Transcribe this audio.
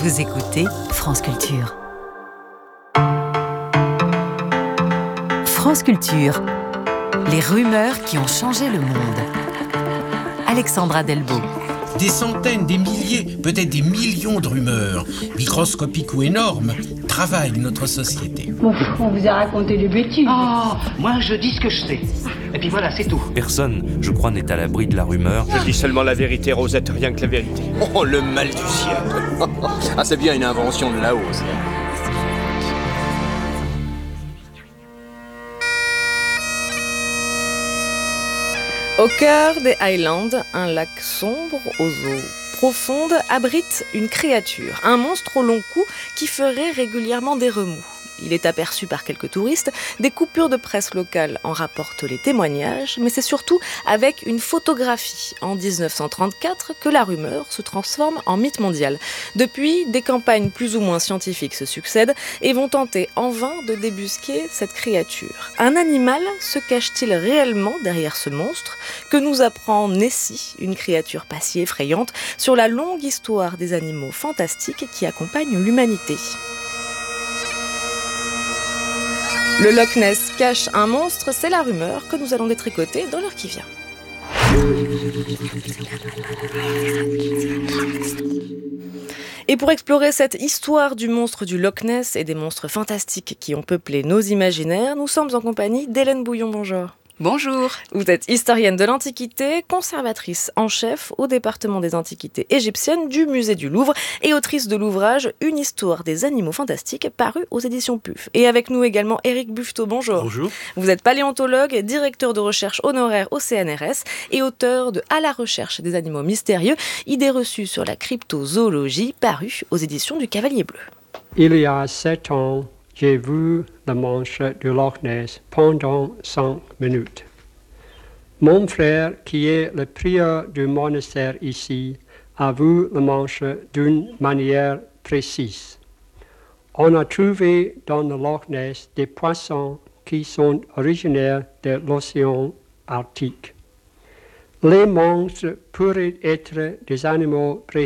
Vous écoutez France Culture. France Culture, les rumeurs qui ont changé le monde. Alexandra Delbo. Des centaines, des milliers, peut-être des millions de rumeurs, microscopiques ou énormes, travaillent notre société. Bon, on vous a raconté des bêtises. Oh, moi je dis ce que je sais. Et puis voilà, c'est tout. Personne, je crois, n'est à l'abri de la rumeur. Je dis seulement la vérité, Rosette, rien que la vérité. Oh, le mal du ciel. Ah, c'est bien une invention de là-haut, ça. Au cœur des Highlands, un lac sombre aux eaux profondes abrite une créature, un monstre au long cou qui ferait régulièrement des remous. Il est aperçu par quelques touristes, des coupures de presse locales en rapportent les témoignages, mais c'est surtout avec une photographie en 1934 que la rumeur se transforme en mythe mondial. Depuis, des campagnes plus ou moins scientifiques se succèdent et vont tenter en vain de débusquer cette créature. Un animal se cache-t-il réellement derrière ce monstre? Que nous apprend Nessie, une créature pas si effrayante, sur la longue histoire des animaux fantastiques qui accompagnent l'humanité. Le Loch Ness cache un monstre, c'est la rumeur que nous allons détricoter dans l'heure qui vient. Et pour explorer cette histoire du monstre du Loch Ness et des monstres fantastiques qui ont peuplé nos imaginaires, nous sommes en compagnie d'Hélène Bouillon. Bonjour. Bonjour. Vous êtes historienne de l'Antiquité, conservatrice en chef au département des Antiquités égyptiennes du Musée du Louvre et autrice de l'ouvrage Une histoire des animaux fantastiques paru aux éditions PUF. Et avec nous également Éric Buffetot, bonjour. Bonjour. Vous êtes paléontologue, directeur de recherche honoraire au CNRS et auteur de À la recherche des animaux mystérieux, idées reçues sur la cryptozoologie paru aux éditions du Cavalier Bleu. Il y a 7 ans, j'ai vu le monstre du Loch Ness pendant 5 minutes. Mon frère, qui est le prieur du monastère ici, a vu le monstre d'une manière précise. On a trouvé dans le Loch Ness des poissons qui sont originaires de l'océan Arctique. Les monstres pourraient être des animaux